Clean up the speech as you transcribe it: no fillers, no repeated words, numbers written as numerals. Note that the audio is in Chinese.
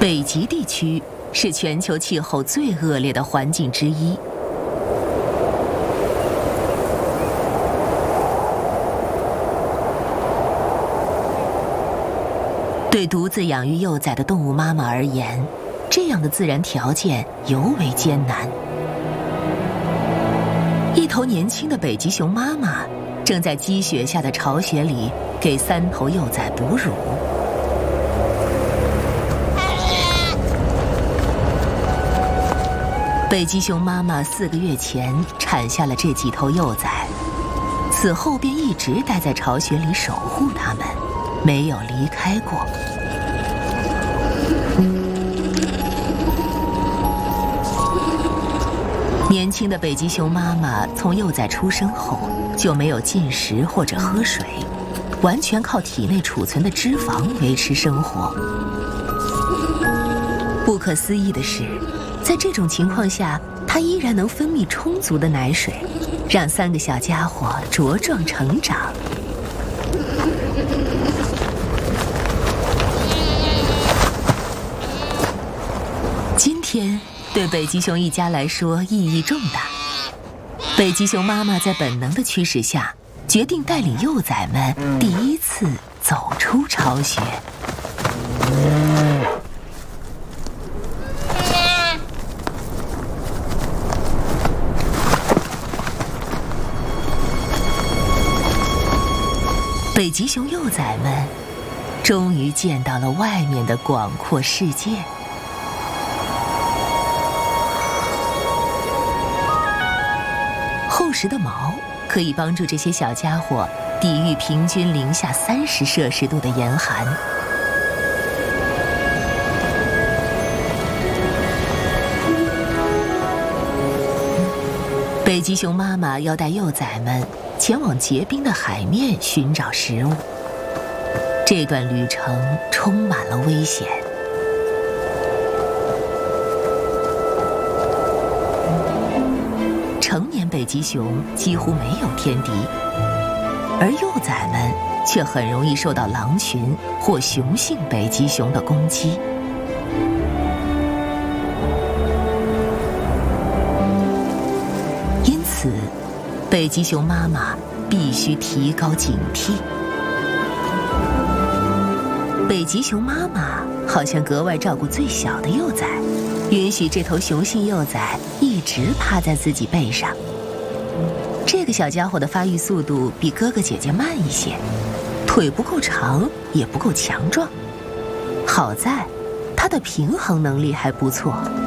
北极地区是全球气候最恶劣的环境之一。对独自养育幼崽的动物妈妈而言，这样的自然条件尤为艰难。一头年轻的北极熊妈妈正在积雪下的巢穴里给3头幼崽哺乳。北极熊妈妈4个月前产下了这几头幼崽，此后便一直待在巢穴里守护它们，没有离开过。年轻的北极熊妈妈从幼崽出生后就没有进食或者喝水，完全靠体内储存的脂肪维持生活。不可思议的是，在这种情况下，它依然能分泌充足的奶水，让3个小家伙茁壮成长。今天对北极熊一家来说意义重大。北极熊妈妈在本能的驱使下，决定带领幼崽们第一次走出巢穴。北极熊幼崽们终于见到了外面的广阔世界。厚实的毛可以帮助这些小家伙抵御平均零下30摄氏度的严寒。北极熊妈妈要带幼崽们前往结冰的海面寻找食物。这段旅程充满了危险。成年北极熊几乎没有天敌，而幼崽们却很容易受到狼群或雄性北极熊的攻击。因此，北极熊妈妈必须提高警惕。北极熊妈妈好像格外照顾最小的幼崽，允许这头雄性幼崽一直趴在自己背上。这个小家伙的发育速度比哥哥姐姐慢一些，腿不够长，也不够强壮。好在，他的平衡能力还不错。